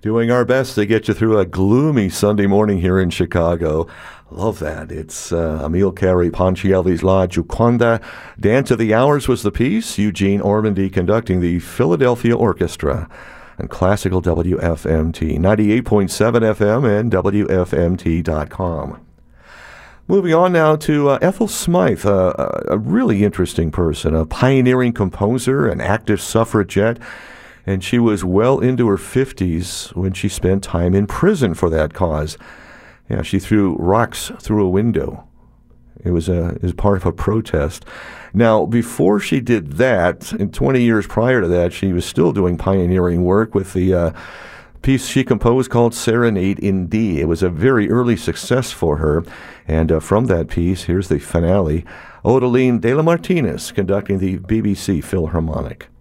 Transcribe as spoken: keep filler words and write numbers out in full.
Doing our best to get you through a gloomy Sunday morning here in Chicago. Love that. It's uh, Amilcare Ponchielli's La Gioconda. Dance of the Hours was the piece. Eugene Ormandy conducting the Philadelphia Orchestra. And classical W F M T, ninety-eight point seven F M and W F M T dot com. Moving on now to uh, Ethel Smythe, uh, a really interesting person, a pioneering composer, an active suffragette. And she was well into her fifties when she spent time in prison for that cause. Yeah, she threw rocks through a window. It was a it was part of a protest. Now, before she did that, and twenty years prior to that, she was still doing pioneering work with the uh, piece she composed called Serenade in D. It was a very early success for her. And uh, from that piece, here's the finale, Odeline de la Martinez conducting the B B C Philharmonic.